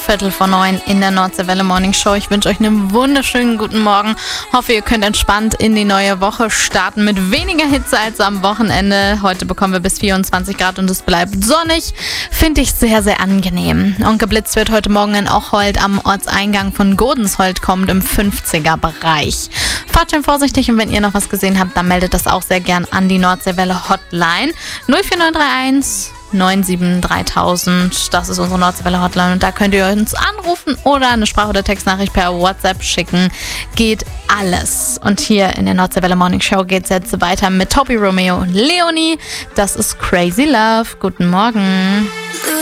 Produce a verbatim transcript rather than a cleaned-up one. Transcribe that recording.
Viertel vor neun in der Nordseewelle Morning Show. Ich wünsche euch einen wunderschönen guten Morgen. Hoffe, ihr könnt entspannt in die neue Woche starten mit weniger Hitze als am Wochenende. Heute bekommen wir bis vierundzwanzig Grad und es bleibt sonnig. Finde ich sehr, sehr angenehm. Und geblitzt wird heute Morgen in Ocholt am Ortseingang von Godensholt kommend im fünfziger-Bereich. Fahrt schön vorsichtig und wenn ihr noch was gesehen habt, dann meldet das auch sehr gern an die Nordseewelle Hotline null vier neun drei eins neun sieben dreitausend. Das ist unsere Nordseewelle Hotline und da könnt ihr uns anrufen oder eine Sprach- oder Textnachricht per WhatsApp schicken. Geht alles. Und hier in der Nordseewelle Morning Show geht es jetzt weiter mit Tobi Romeo und Leonie. Das ist Crazy Love. Guten Morgen.